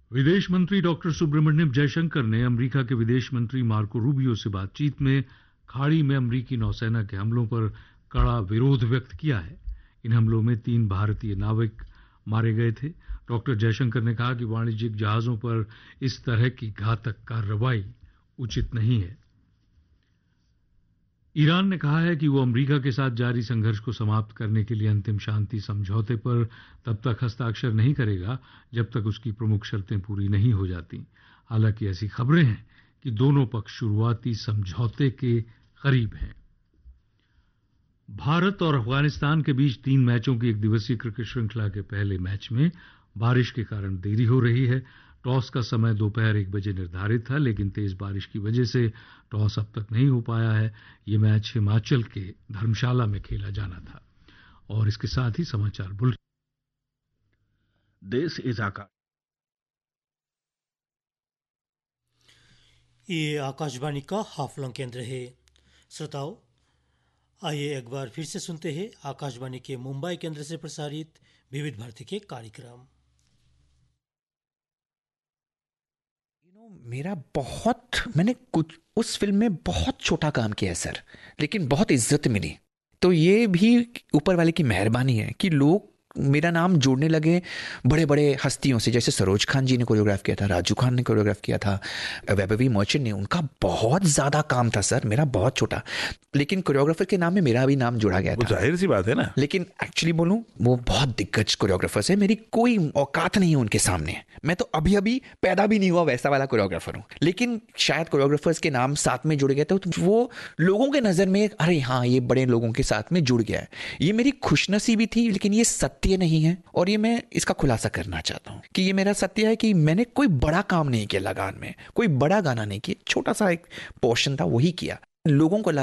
विदेश मंत्री डॉक्टर सुब्रमण्यम जयशंकर ने अमेरिका के विदेश मंत्री मार्को रूबियो से बातचीत में खाड़ी में अमेरिकी नौसेना के हमलों पर कड़ा विरोध व्यक्त किया है। इन हमलों में 3 भारतीय नाविक मारे गए थे। डॉक्टर जयशंकर ने कहा कि वाणिज्यिक जहाजों पर इस तरह की घातक कार्रवाई उचित नहीं है। ईरान ने कहा है कि वो अमेरिका के साथ जारी संघर्ष को समाप्त करने के लिए अंतिम शांति समझौते पर तब तक हस्ताक्षर नहीं करेगा जब तक उसकी प्रमुख शर्तें पूरी नहीं हो जाती। हालांकि ऐसी खबरें हैं कि दोनों पक्ष शुरुआती समझौते के करीब हैं। भारत और अफगानिस्तान के बीच 3 मैचों की एक दिवसीय क्रिकेट श्रृंखला के पहले मैच में बारिश के कारण देरी हो रही है। टॉस का समय दोपहर 1 बजे निर्धारित था, लेकिन तेज बारिश की वजह से टॉस अब तक नहीं हो पाया है। ये मैच हिमाचल के धर्मशाला में खेला जाना था। और इसके साथ ही समाचार बुलेटिन। दिस इज आकाश। ये आकाशवाणी का हाफलंग केंद्र है। श्रोताओं, आइए एक बार फिर से सुनते हैं आकाशवाणी के मुंबई केंद्र से प्रसारित विविध भारती के कार्यक्रम। मैंने कुछ उस फिल्म में बहुत छोटा काम किया है सर, लेकिन बहुत इज्जत मिली। तो ये भी ऊपर वाले की मेहरबानी है कि लोग मेरा नाम जोड़ने लगे बड़े बड़े हस्तियों से। जैसे सरोज खान जी ने कोरियोग्राफ किया था, राजू खान ने कोरियोग्राफ किया था, वैभवी मर्चेंट ने। उनका बहुत ज़्यादा काम था सर, मेरा बहुत छोटा, लेकिन कोरियोग्राफर के नाम में मेरा भी नाम जोड़ा गया था। जाहिर सी बात है ना। लेकिन एक्चुअली बोलूं, वो बहुत दिग्गज कोरियोग्राफर्स है, मेरी कोई औकात नहीं है उनके सामने। मैं तो अभी अभी पैदा भी नहीं हुआ वैसा वाला कोरियोग्राफर हूँ। लेकिन शायद कोरियोग्राफर्स के नाम साथ में जुड़ गए तो वो लोगों के नज़र में अरे हाँ, ये बड़े लोगों के साथ में जुड़ गया है। ये मेरी खुशनसीबी थी, लेकिन ये सत्य नहीं है। और ये मैं इसका खुलासा करना चाहता हूँ कि ये मेरा सत्य है कि मैंने कोई बड़ा काम नहीं किया लगान में, कोई बड़ा गाना नहीं किया, छोटा सा एक पोर्शन था वही किया। लोगों को